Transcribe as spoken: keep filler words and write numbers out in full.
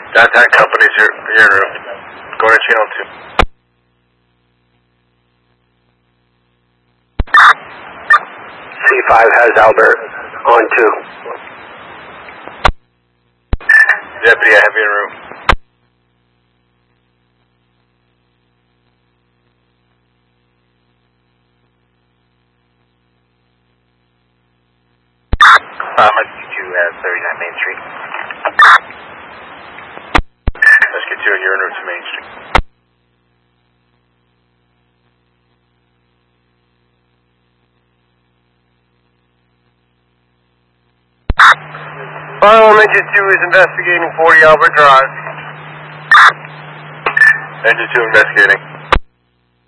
Downtown companies, you're, you're in room. Go to channel two. C five has Albert on two. Deputy, I have you in room. Um, S Q two has thirty-nine Main Street. S Q two, you're en route to Main Street. File Engine two is investigating forty Albert Drive. Engine two investigating.